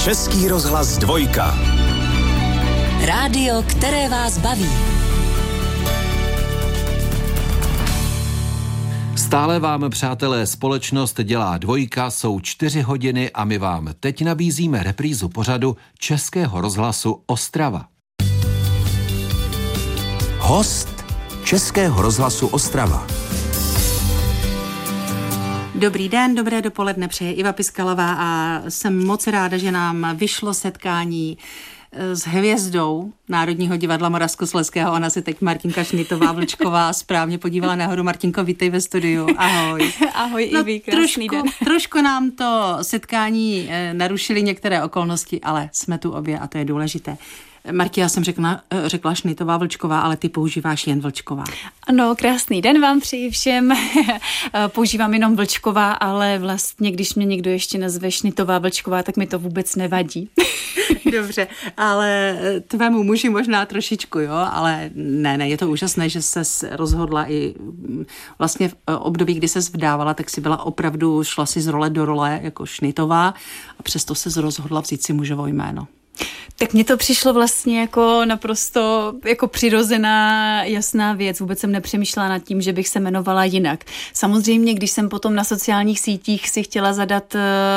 Český rozhlas 2. Rádio, které vás baví. Stále vám, přátelé, společnost dělá 2, jsou 4 hodiny a my vám teď nabízíme reprízu pořadu Českého rozhlasu Ostrava. Host Českého rozhlasu Ostrava. Dobrý den, dobré dopoledne, přeje Iva Piskalová a jsem moc ráda, že nám vyšlo setkání s hvězdou Národního divadla Moravskoslezského. Ona se teď Martinka Šnitová-Vlčková správně podívala nahoru. Martinko, vítej ve studiu. Ahoj. Ahoj, Ivi, krásný den. Trošku nám to setkání narušily některé okolnosti, ale jsme tu obě a to je důležité. Marti, já jsem řekla Šnitová Vlčková, ale ty používáš jen Vlčková. Ano, krásný den vám přeji všem. Používám jenom Vlčková, ale vlastně, když mě někdo ještě nazve Šnitová Vlčková, tak mi to vůbec nevadí. Dobře, ale tvému muži možná trošičku, jo, ale ne, je to úžasné, že ses rozhodla i vlastně v období, kdy ses vdávala, tak si byla opravdu, šla si z role do role jako Šnitová a přesto ses rozhodla vzít si mužovo jméno. Tak mně to přišlo vlastně jako naprosto jako přirozená, jasná věc. Vůbec jsem nepřemýšlela nad tím, že bych se jmenovala jinak. Samozřejmě, když jsem potom na sociálních sítích si chtěla zadat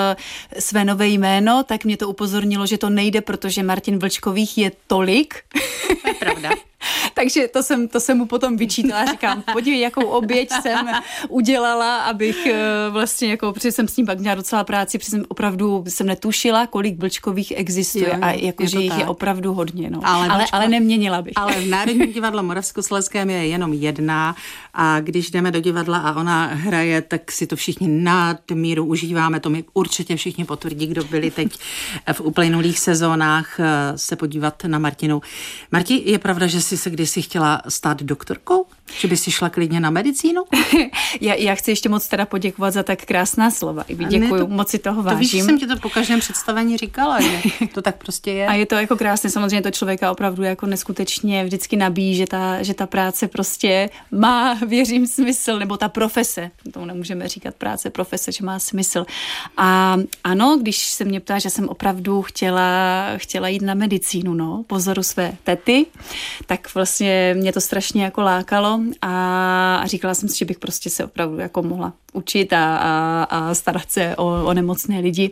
své nové jméno, tak mě to upozornilo, že to nejde, protože Martin Vlčkových je tolik. To je pravda. Takže to jsem mu potom vyčítala. Říkám, podívej, jakou oběť jsem udělala, abych vlastně jako, protože jsem s ním pak měla docela práci, protože jsem netušila, kolik Vlčkových existuje a jakože jich je opravdu hodně. No. Ale neměnila bych. Ale v Národním divadle Moravskoslezském je jenom jedna a když jdeme do divadla a ona hraje, tak si to všichni nadmíru užíváme. To mi určitě všichni potvrdí, kdo byli teď v uplynulých sezónách se podívat na Martinu. Marti, je pravda, že jsi se kdysi chtěla stát doktorkou? Že by si šla klidně na medicínu? Já chci ještě moc teda poděkovat za tak krásná slova. Děkuju, moc si toho vážím. To víš, že jsem ti to po každém představení říkala, že to tak prostě je. A je to jako krásné, samozřejmě to člověka opravdu jako neskutečně vždycky nabíjí, že ta práce prostě má, věřím, smysl, nebo ta profese, tomu nemůžeme říkat práce, profese, že má smysl. A ano, když se mě ptá, že jsem opravdu chtěla jít na medicínu, no, po vzoru své tety, tak vlastně mě to strašně jako lákalo a říkala jsem si, že bych prostě se opravdu jako mohla učit a starat se o nemocné lidi.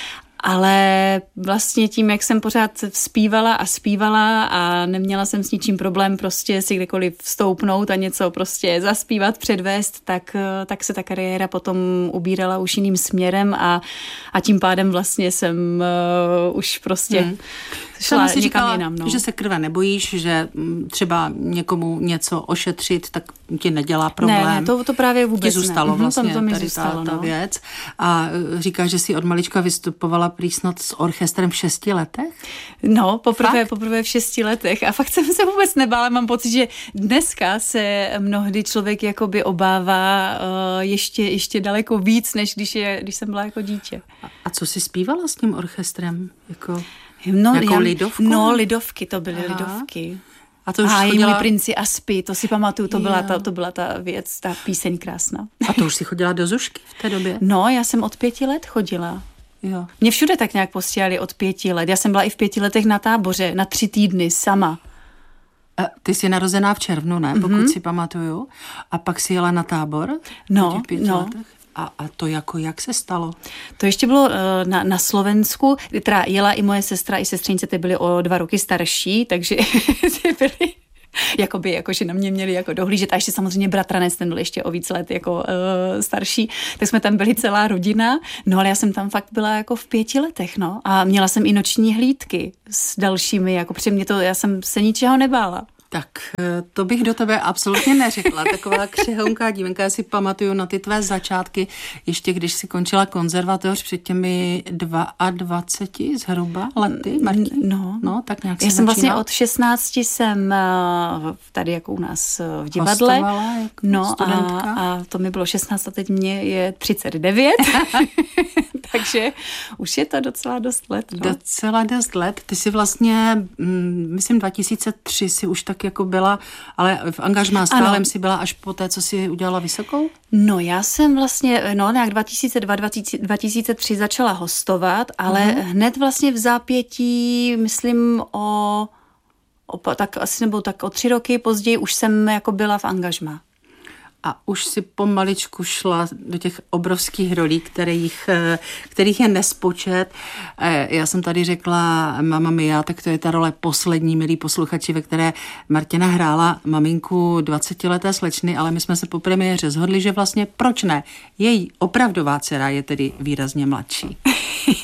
Ale vlastně tím, jak jsem pořád zpívala a neměla jsem s ničím problém prostě si kdekoliv vstoupnout a něco prostě zaspívat, předvést, tak se ta kariéra potom ubírala už jiným směrem a tím pádem vlastně jsem už prostě šla si někam říkala, jinam. No. Že se krve nebojíš, že třeba někomu něco ošetřit, tak ti nedělá problém. Ne, to právě vůbec ti zůstalo vlastně to mi tady zůstalo, ta věc. A říkáš, že jsi od malička vystupovala prý snad s orchestrem v 6 letech? No, poprvé v 6 letech a fakt jsem se vůbec nebála. Mám pocit, že dneska se mnohdy člověk jakoby obává ještě daleko víc, než když jsem byla jako dítě. A co jsi zpívala s tím orchestrem? Lidovku? No, lidovky, to byly lidovky. A to už chodila... Můj princi a spí, to si pamatuju, to byla ta věc, ta píseň krásná. A to už si chodila do Zušky v té době? No, já jsem od 5 let chodila. Jo. Mě všude tak nějak posílali od 5 let. Já jsem byla i v 5 letech na táboře, na 3 týdny sama. Ty jsi narozená v červnu, ne? Pokud si pamatuju. A pak si jela na tábor? No. Letech? A to jak se stalo? To ještě bylo na Slovensku, teda jela i moje sestra, i sestřenice, ty byly o 2 roky starší, takže ty byly jakože na mě měli jako dohlížet. A ještě samozřejmě bratranec, ten byl ještě o víc let jako starší, tak jsme tam byli celá rodina. No ale já jsem tam fakt byla jako v 5 letech, no. A měla jsem i noční hlídky s dalšími, jako při mě já jsem se ničeho nebála. Tak to bych do tebe absolutně neřekla. Taková křehonká dívenka, já si pamatuju na ty tvé začátky, ještě když si končila konzervatoř před těmi 22 zhruba lety, Marti? No, tak nějak já jsem vlastně od 16 jsem tady jako u nás v divadle. Hostovala jako studentka. A to mi bylo 16 a teď mě je 39. Takže už je to docela dost let. No. Docela dost let. Ty jsi vlastně, myslím 2003 si už tak jako byla, ale v angažmá stálem si byla až po té, co jsi udělala vysokou? No já jsem vlastně, nějak 2002-2003 začala hostovat, ale hned vlastně v zápětí, myslím tak asi nebo tak o 3 roky později už jsem jako byla v angažmá. A už si pomaličku šla do těch obrovských rolí, kterých je nespočet. Já jsem tady řekla Mamma Mia, tak to je ta role poslední, milí posluchači, ve které Martina hrála maminku 20leté slečny, ale my jsme se po premiéře shodli, že vlastně proč ne? Její opravdová dcera je tedy výrazně mladší.